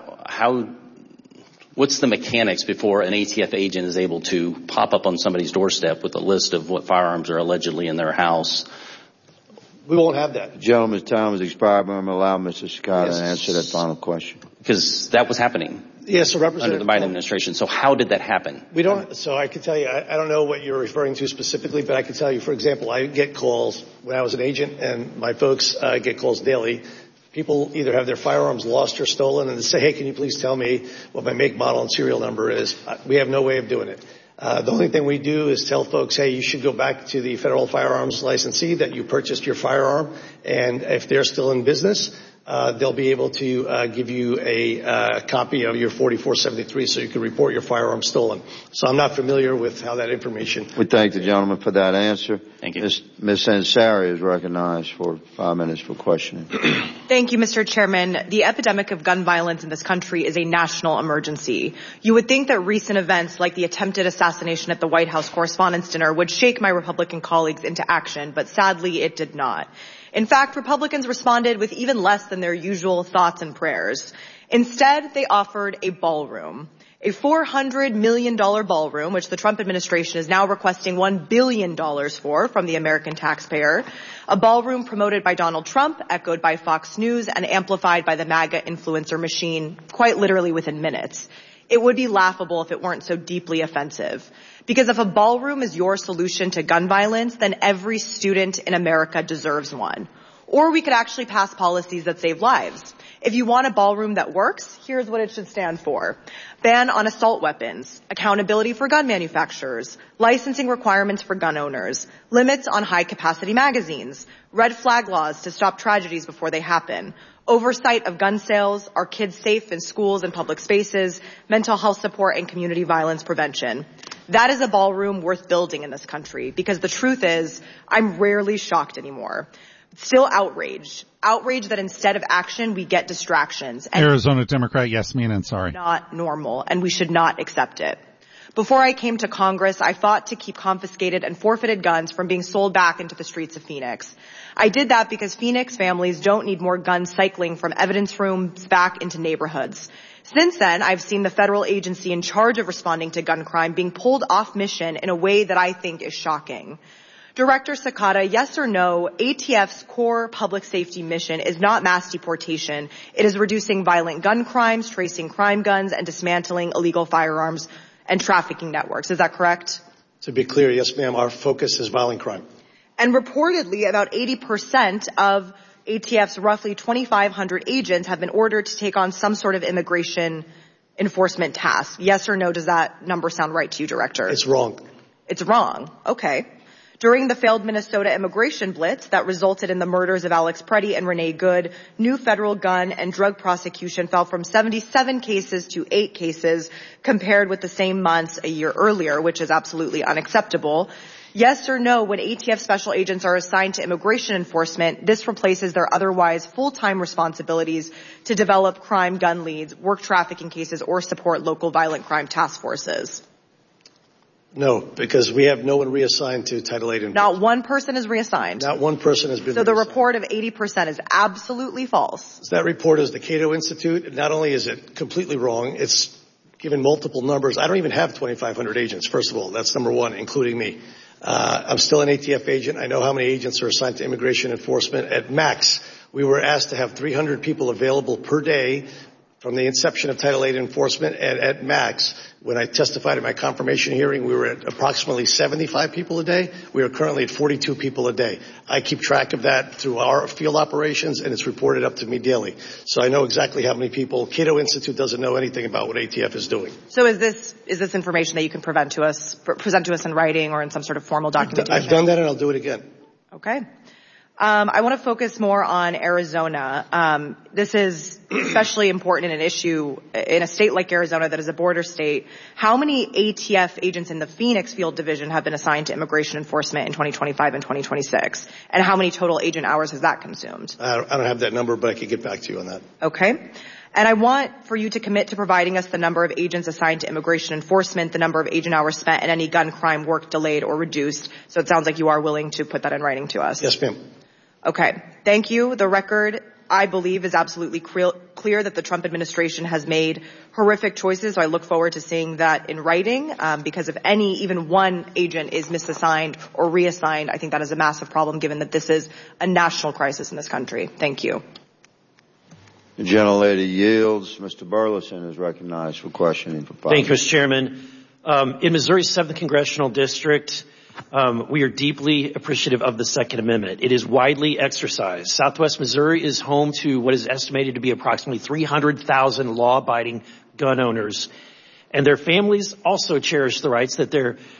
what's the mechanics before an ATF agent is able to pop up on somebody's doorstep with a list of what firearms are allegedly in their house? We won't have that. Gentleman's time has expired. I'm going to allow Mr. Cicada to answer that final question. Because that was happening. Yes, so under the Biden administration. So how did that happen? We don't. So I can tell you, I don't know what you're referring to specifically, but I can tell you, for example, I get calls when I was an agent, and my folks get calls daily. People either have their firearms lost or stolen, and they say, hey, can you please tell me what my make, model, and serial number is? We have no way of doing it. The only thing we do is tell folks, hey, you should go back to the federal firearms licensee that you purchased your firearm, and if they're still in business, they'll be able to give you a copy of your 4473 so you can report your firearm stolen. So I'm not familiar with how that information. We thank the gentleman for that answer. Thank you. Ms. Ansari is recognized for 5 minutes for questioning. Thank you, Mr. Chairman. The epidemic of gun violence in this country is a national emergency. You would think that recent events like the attempted assassination at the White House Correspondents' Dinner would shake my Republican colleagues into action, but sadly it did not. In fact, Republicans responded with even less than their usual thoughts and prayers. Instead, they offered a ballroom, a $400 million ballroom, which the Trump administration is now requesting $1 billion for from the American taxpayer, a ballroom promoted by Donald Trump, echoed by Fox News, and amplified by the MAGA influencer machine quite literally within minutes. It would be laughable if it weren't so deeply offensive. Because if a ballroom is your solution to gun violence, then every student in America deserves one. Or we could actually pass policies that save lives. If you want a ballroom that works, here's what it should stand for. Ban on assault weapons, accountability for gun manufacturers, licensing requirements for gun owners, limits on high-capacity magazines, red flag laws to stop tragedies before they happen, oversight of gun sales, are kids safe in schools and public spaces, mental health support, and community violence prevention. That is a ballroom worth building in this country, because the truth is, I'm rarely shocked anymore. Still outraged. Outraged that instead of action, we get distractions. And Arizona Democrat Yasmin Ansari. Not normal, and we should not accept it. Before I came to Congress, I fought to keep confiscated and forfeited guns from being sold back into the streets of Phoenix. I did that because Phoenix families don't need more guns cycling from evidence rooms back into neighborhoods. Since then, I've seen the federal agency in charge of responding to gun crime being pulled off mission in a way that I think is shocking. Director Sakata, yes or no, ATF's core public safety mission is not mass deportation. It is reducing violent gun crimes, tracing crime guns, and dismantling illegal firearms and trafficking networks. Is that correct? To be clear, yes, ma'am, our focus is violent crime. And reportedly, about 80% of ATF's roughly 2,500 agents have been ordered to take on some sort of immigration enforcement task. Yes or no, does that number sound right to you, Director? It's wrong. It's wrong. Okay. During the failed Minnesota immigration blitz that resulted in the murders of Alex Preddy and Renee Good, new federal gun and drug prosecution fell from 77 cases to 8 cases compared with the same months a year earlier, which is absolutely unacceptable. Yes or no, when ATF special agents are assigned to immigration enforcement, this replaces their otherwise full-time responsibilities to develop crime gun leads, work trafficking cases, or support local violent crime task forces? No, because we have no one reassigned to Title VIII. Not one person is reassigned. Not one person has been So the reassigned. report of 80% is absolutely false. That report is the Cato Institute. Not only is it completely wrong, it's given multiple numbers. I don't even have 2,500 agents, first of all. That's number one, including me. I'm still an ATF agent. I know how many agents are assigned to immigration enforcement. At max, we were asked to have 300 people available per day from the inception of Title VIII enforcement. And at max, when I testified at my confirmation hearing, we were at approximately 75 people a day. We are currently at 42 people a day. I keep track of that through our field operations, and it's reported up to me daily. So I know exactly how many people. Cato Institute doesn't know anything about what ATF is doing. So is this information that you can present to us in writing or in some sort of formal documentation? I've done that, and I'll do it again. Okay. I want to focus more on Arizona. This is especially important in an issue in a state like Arizona that is a border state. How many ATF agents in the Phoenix Field Division have been assigned to immigration enforcement in 2025 and 2026? And how many total agent hours has that consumed? I don't have that number, but I can get back to you on that. Okay. And I want for you to commit to providing us the number of agents assigned to immigration enforcement, the number of agent hours spent, and any gun crime work delayed or reduced. So it sounds like you are willing to put that in writing to us. Yes, ma'am. Okay. Thank you. The record, I believe, is absolutely clear that the Trump administration has made horrific choices. So I look forward to seeing that in writing, because if even one agent is misassigned or reassigned, I think that is a massive problem given that this is a national crisis in this country. Thank you. The gentlelady yields. Mr. Burleson is recognized for questioning for 5 minutes. Thank you, Mr. Chairman. In Missouri's 7th Congressional District, we are deeply appreciative of the Second Amendment. It is widely exercised. Southwest Missouri is home to what is estimated to be approximately 300,000 law-abiding gun owners, and their families also cherish the rights that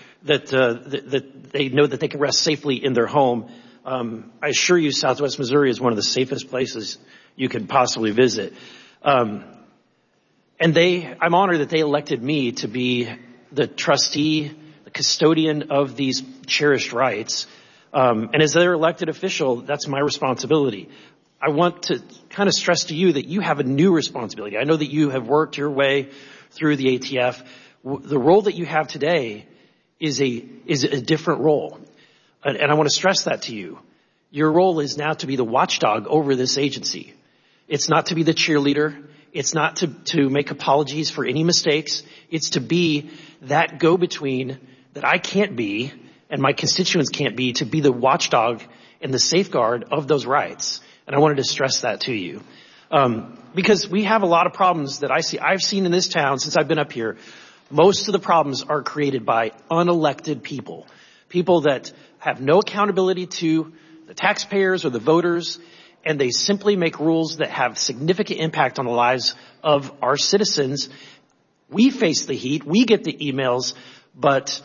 they know that they can rest safely in their home. I assure you, Southwest Missouri is one of the safest places you can possibly visit. And I'm honored that they elected me to be the trustee, the custodian of these cherished rights. And as their elected official, that's my responsibility. I want to kind of stress to you that you have a new responsibility. I know that you have worked your way through the ATF. The role that you have today is a different role. And I want to stress that to you. Your role is now to be the watchdog over this agency. It's not to be the cheerleader. It's not to make apologies for any mistakes. It's to be that go-between that I can't be and my constituents can't be, to be the watchdog and the safeguard of those rights. And I wanted to stress that to you. Because we have a lot of problems that I've seen in this town since I've been up here. Most of the problems are created by unelected people. People that have no accountability to the taxpayers or the voters, and they simply make rules that have significant impact on the lives of our citizens. We face the heat, we get the emails, but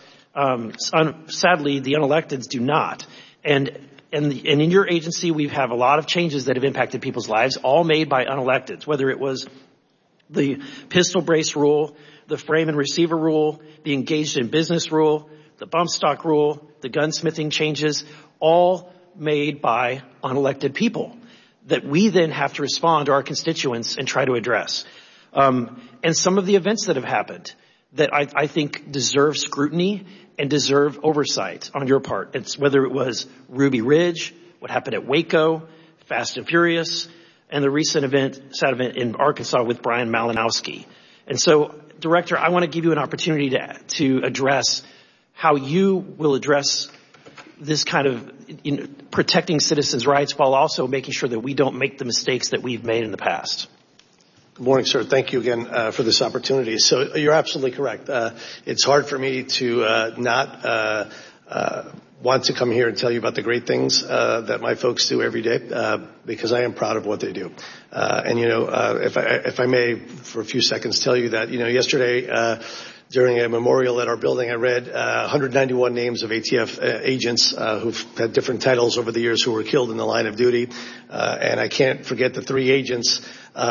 sadly the unelecteds do not. And in your agency, we have a lot of changes that have impacted people's lives, all made by unelecteds, whether it was the pistol brace rule, the frame and receiver rule, the engaged in business rule, the bump stock rule, the gunsmithing changes, all made by unelected people that we then have to respond to our constituents and try to address. And some of the events that have happened that I think deserve scrutiny and deserve oversight on your part. It's whether it was Ruby Ridge, what happened at Waco, Fast and Furious, and the recent sad event in Arkansas with Brian Malinowski. And so, Director, I want to give you an opportunity to address how you will address this kind of protecting citizens' rights while also making sure that we don't make the mistakes that we've made in the past. Good morning, sir. Thank you again for this opportunity. So you're absolutely correct. It's hard for me to not want to come here and tell you about the great things that my folks do every day because I am proud of what they do. And if I may, for a few seconds, tell you that yesterday during a memorial at our building, I read 191 names of ATF agents who've had different titles over the years who were killed in the line of duty. And I can't forget the 3 agents.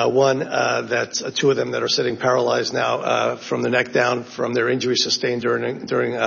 That's 2 of them that are sitting paralyzed now from the neck down from their injuries sustained during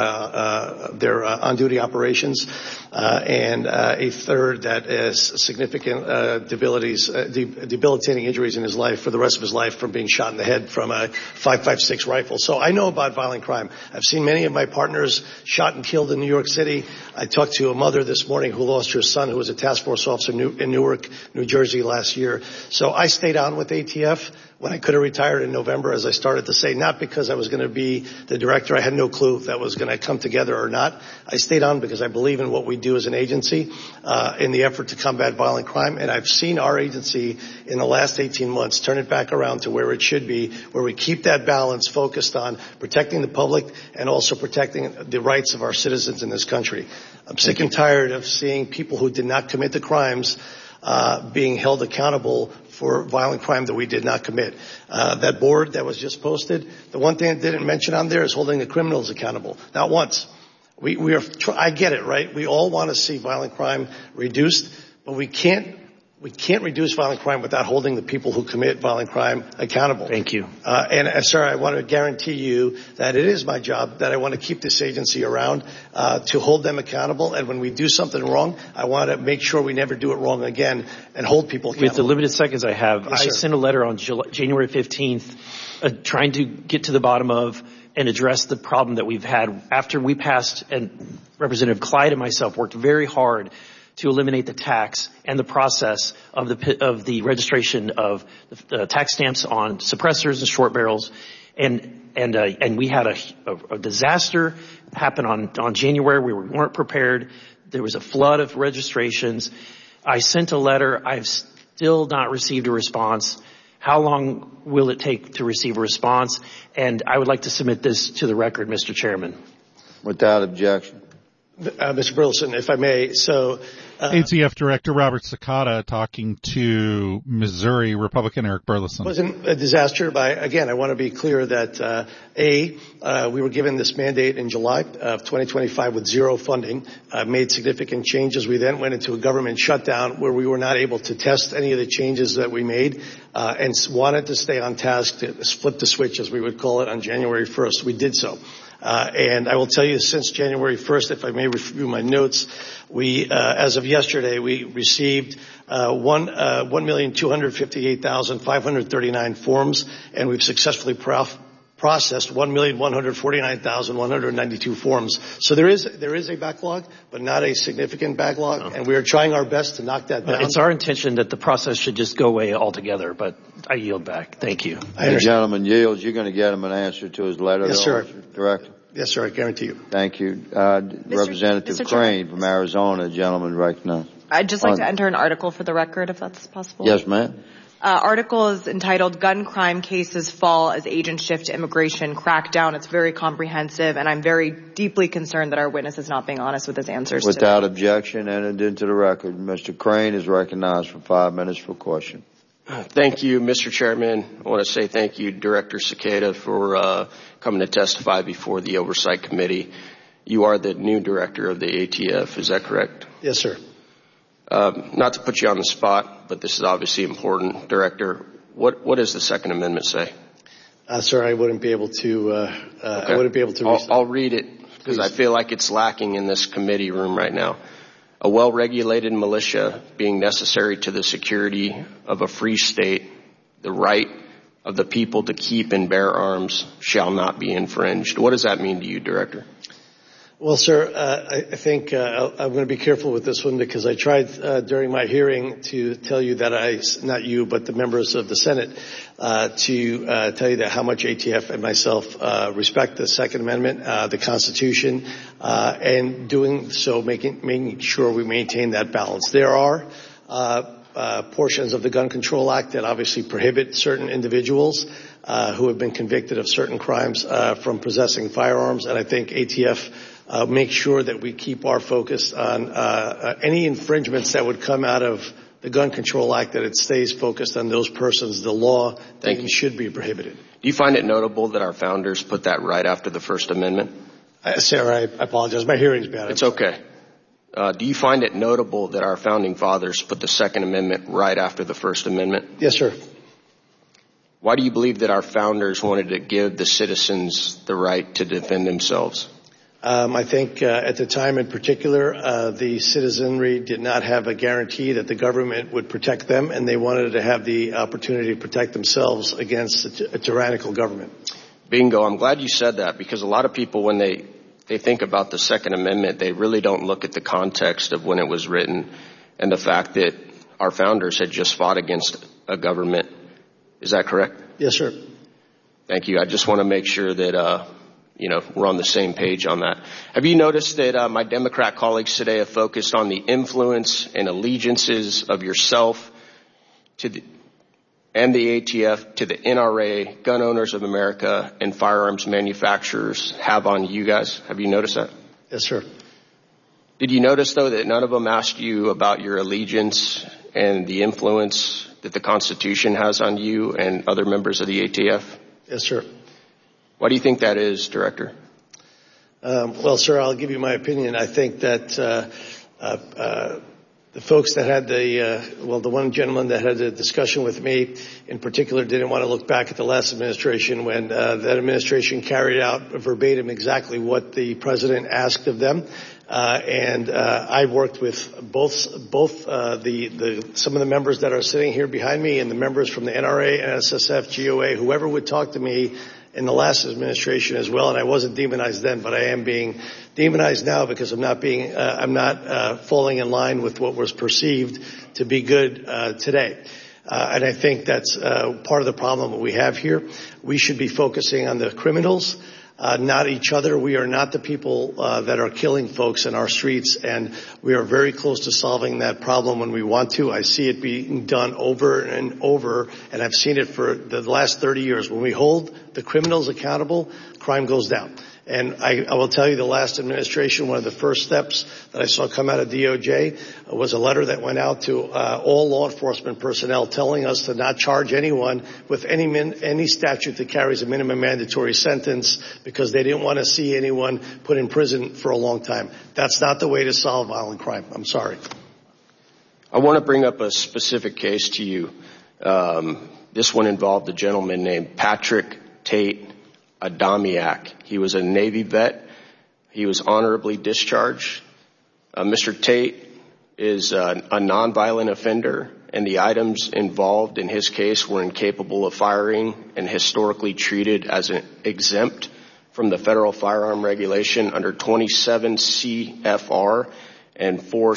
their on-duty operations, and a 3rd that is significant debilitating injuries in his life for the rest of his life from being shot in the head from a 5.56 rifle. So I know about violent crime. I've seen many of my partners shot and killed in New York City. I talked to a mother this morning who lost her son, who was a task force officer in Newark, New Jersey last year. So I stayed on with ATF when I could have retired in November, as I started to say, not because I was going to be the director. I had no clue if that was going to come together or not. I stayed on because I believe in what we do as an agency in the effort to combat violent crime. And I've seen our agency in the last 18 months turn it back around to where it should be, where we keep that balance focused on protecting the public and also protecting the rights of our citizens in this country. I'm sick and tired of seeing people who did not commit the crimes being held accountable for violent crime that we did not commit. That board that was just posted, the one thing it didn't mention on there is holding the criminals accountable. Not once. I get it, right? We all want to see violent crime reduced, but we can't reduce violent crime without holding the people who commit violent crime accountable. Thank you. Sir, I want to guarantee you that it is my job, that I want to keep this agency around to hold them accountable. And when we do something wrong, I want to make sure we never do it wrong again and hold people accountable. With the limited seconds I have, yes, I sent a letter on January 15th trying to get to the bottom of and address the problem that we've had after we passed, and Representative Clyde and myself worked very hard to eliminate the tax and the process of the registration of the tax stamps on suppressors and short barrels. And we had a disaster happen on January where we weren't prepared. There was a flood of registrations. I sent a letter. I've still not received a response. How long will it take to receive a response? And I would like to submit this to the record, Mr. Chairman. Without objection. Mr. Burleson, if I may, ATF Director Robert Sakata talking to Missouri Republican Eric Burleson. It wasn't a disaster, but again, I want to be clear that we were given this mandate in July of 2025 with 0 funding, made significant changes. We then went into a government shutdown where we were not able to test any of the changes that we made, and wanted to stay on task to flip the switch, as we would call it, on January 1st. We did so. And I will tell you, since January 1st, if I may review my notes, we, as of yesterday, we received 1,258,539 forms, and we've successfully processed 1,149,192 forms. So there is a backlog, but not a significant backlog, and we are trying our best to knock that down. It's our intention that the process should just go away altogether, but I yield back. Thank you. The gentleman yields. You're going to get him an answer to his letter, yes, sir. Director? Yes, sir. I guarantee you. Thank you. Representative Crane from Arizona, gentleman recognized. I'd just like to enter an article for the record, if that's possible. Yes, ma'am. Article is entitled "Gun Crime Cases Fall as Agents Shift to Immigration Crackdown." It's very comprehensive, and I'm very deeply concerned that our witness is not being honest with his answers. Without objection, entered into the record. Mr. Crane is recognized for 5 minutes for question. Thank you, Mr. Chairman. I want to say thank you, Director Cicada, for coming to testify before the Oversight Committee. You are the new director of the ATF, is that correct? Yes, sir. Not to put you on the spot, but this is obviously important. Director, what does the Second Amendment say? Sir, I wouldn't be able to. Okay. I wouldn't be able to. I'll read it because I feel like it's lacking in this committee room right now. A well-regulated militia being necessary to the security of a free state, the right of the people to keep and bear arms shall not be infringed. What does that mean to you, Director? Well, sir, I think I'm going to be careful with this one because I tried during my hearing to tell you that not you, but the members of the Senate, to tell you that how much ATF and myself respect the Second Amendment, the Constitution, and doing so, making sure we maintain that balance. There are portions of the Gun Control Act that obviously prohibit certain individuals who have been convicted of certain crimes from possessing firearms, and I think ATF make sure that we keep our focus on any infringements that would come out of the Gun Control Act, that it stays focused on those persons. The law should be prohibited. Do you find it notable that our founders put that right after the First Amendment? Sarah, I apologize. My hearing's bad. It's okay. Do you find it notable that our founding fathers put the Second Amendment right after the First Amendment? Yes, sir. Why do you believe that our founders wanted to give the citizens the right to defend themselves? I think at the time in particular, the citizenry did not have a guarantee that the government would protect them, and they wanted to have the opportunity to protect themselves against a tyrannical government. Bingo. I'm glad you said that, because a lot of people, when they think about the Second Amendment, they really don't look at the context of when it was written and the fact that our founders had just fought against a government. Is that correct? Yes, sir. Thank you. I just want to make sure that we're on the same page on that. Have you noticed that my Democrat colleagues today have focused on the influence and allegiances of yourself and the ATF to the NRA, Gun Owners of America, and firearms manufacturers have on you guys? Have you noticed that? Yes, sir. Did you notice, though, that none of them asked you about your allegiance and the influence that the Constitution has on you and other members of the ATF? Yes, sir. Why do you think that is, Director? Well, sir, I'll give you my opinion. I think that the folks that had the one gentleman that had a discussion with me in particular didn't want to look back at the last administration when that administration carried out verbatim exactly what the president asked of them. And I've worked with both some of the members that are sitting here behind me and the members from the NRA, NSSF, GOA, whoever would talk to me in the last administration as well. And I wasn't demonized then, but I am being demonized now because I'm not falling in line with what was perceived to be good today. And I think that's part of the problem that we have here. We should be focusing on the criminals, not each other. We are not the people that are killing folks in our streets, and we are very close to solving that problem when we want to. I see it being done over and over, and I've seen it for the last 30 years. When we hold the criminals accountable, crime goes down. And I will tell you, the last administration, one of the first steps that I saw come out of DOJ was a letter that went out to all law enforcement personnel telling us to not charge anyone with any statute that carries a minimum mandatory sentence because they didn't want to see anyone put in prison for a long time. That's not the way to solve violent crime. I'm sorry. I want to bring up a specific case to you. This one involved a gentleman named Patrick Tate Adamiak. He was a Navy vet. He was honorably discharged. Mr. Tate is a nonviolent offender, and the items involved in his case were incapable of firing and historically treated as an exempt from the federal firearm regulation under 27 CFR and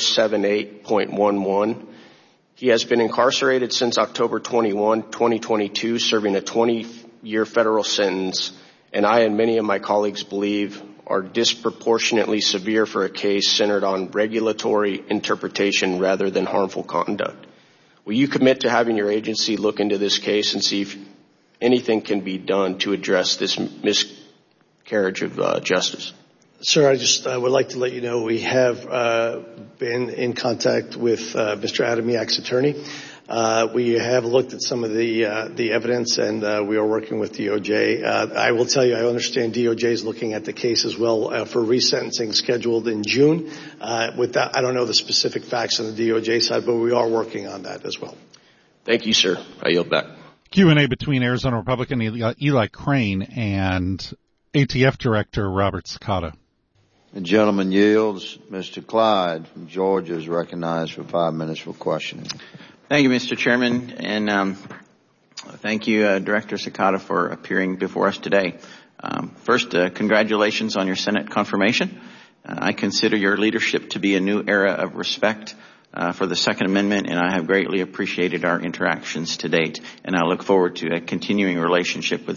478.11. He has been incarcerated since October 21, 2022, serving a 20-year federal sentence, and I and many of my colleagues believe are disproportionately severe for a case centered on regulatory interpretation rather than harmful conduct. Will you commit to having your agency look into this case and see if anything can be done to address this miscarriage of justice? Sir, I just would like to let you know we have been in contact with Mr. Adamiak's attorney. We have looked at some of the evidence, and we are working with DOJ. I will tell you, I understand DOJ is looking at the case as well for resentencing scheduled in June. With that, I don't know the specific facts on the DOJ side, but we are working on that as well. Thank you, sir. I yield back. Q&A between Arizona Republican Eli Crane and ATF Director Robert Sakata. The gentleman yields. Mr. Clyde from Georgia is recognized for 5 minutes for questioning. Thank you, Mr. Chairman, and thank you, Director Sakata, for appearing before us today. First, congratulations on your Senate confirmation. I consider your leadership to be a new era of respect for the Second Amendment, and I have greatly appreciated our interactions to date, and I look forward to a continuing relationship with